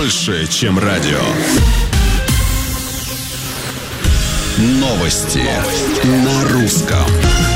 больше, чем радио. Новости на русском.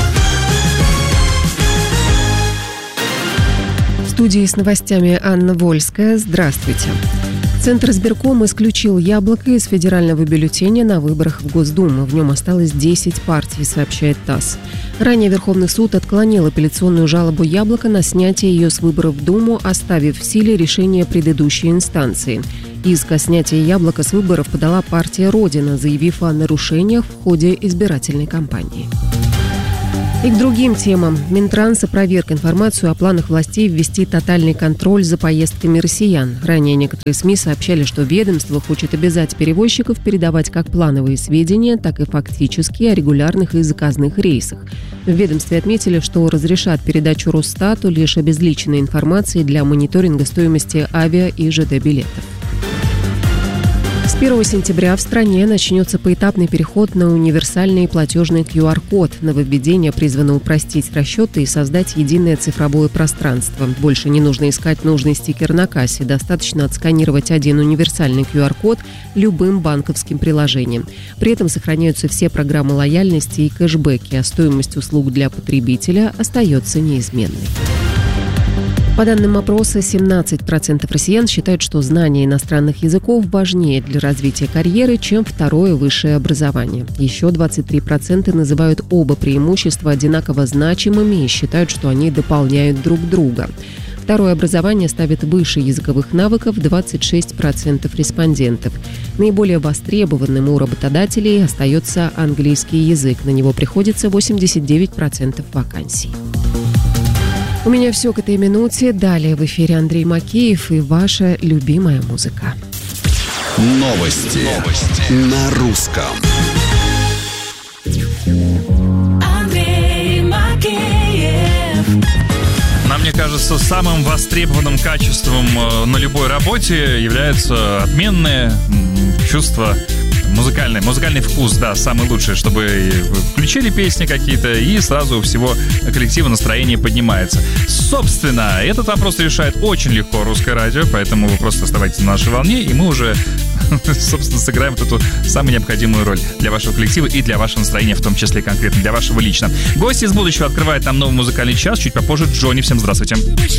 В студии с новостями Анна Вольская. Здравствуйте. Центр избирком исключил «Яблоко» из федерального бюллетеня на выборах в Госдуму. В нем осталось 10 партий, сообщает ТАСС. Ранее Верховный суд отклонил апелляционную жалобу «Яблоко» на снятие ее с выборов в Думу, оставив в силе решение предыдущей инстанции. Иск о снятии «Яблока» с выборов подала партия «Родина», заявив о нарушениях в ходе избирательной кампании. И к другим темам. Минтранс опроверг информацию о планах властей ввести тотальный контроль за поездками россиян. Ранее некоторые СМИ сообщали, что ведомство хочет обязать перевозчиков передавать как плановые сведения, так и фактические о регулярных и заказных рейсах. В ведомстве отметили, что разрешат передачу Росстату лишь обезличенной информации для мониторинга стоимости авиа- и ЖД-билетов. С 1 сентября в стране начнется поэтапный переход на универсальный платежный QR-код. Нововведение призвано упростить расчеты и создать единое цифровое пространство. Больше не нужно искать нужный стикер на кассе. Достаточно отсканировать один универсальный QR-код любым банковским приложением. При этом сохраняются все программы лояльности и кэшбэки, а стоимость услуг для потребителя остается неизменной. По данным опроса, 17% россиян считают, что знание иностранных языков важнее для развития карьеры, чем второе высшее образование. Еще 23% называют оба преимущества одинаково значимыми и считают, что они дополняют друг друга. Второе образование ставит выше языковых навыков 26% респондентов. Наиболее востребованным у работодателей остается английский язык. На него приходится 89% вакансий. У меня все к этой минуте. Далее в эфире Андрей Макеев и ваша любимая музыка. Новости на русском. Андрей Макеев. Мне кажется, самым востребованным качеством на любой работе является отменное чувство, музыкальный вкус, да, самый лучший, чтобы включили песни какие-то, и сразу у всего коллектива настроение поднимается. Собственно, этот вопрос решает очень легко Русское радио, поэтому вы просто оставайтесь на нашей волне, и мы уже, собственно, сыграем вот эту самую необходимую роль для вашего коллектива и для вашего настроения, в том числе конкретно для вашего лично. Гость из будущего открывает нам новый музыкальный час, чуть попозже Джонни. Всем здравствуйте.